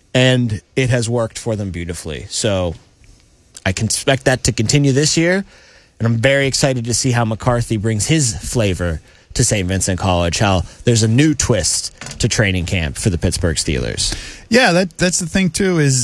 and it has worked for them beautifully. So I can expect that to continue this year, and I'm very excited to see how McCarthy brings his flavor to St. Vincent College, how there's a new twist to training camp for the Pittsburgh Steelers. Yeah, that's the thing, too, is